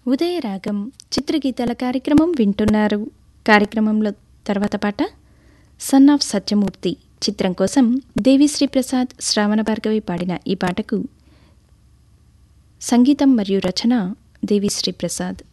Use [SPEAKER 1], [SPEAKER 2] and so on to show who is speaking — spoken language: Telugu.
[SPEAKER 1] ఉదయరాగం చిత్రగీతాల కార్యక్రమం వింటున్నారు. కార్యక్రమంలో తర్వాత పాట సన్ ఆఫ్ సత్యమూర్తి చిత్రం కోసం దేవిశ్రీ ప్రసాద్, శ్రావణ భార్గవి పాడిన ఈ పాటకు సంగీతం మరియు రచన దేవిశ్రీ ప్రసాద్.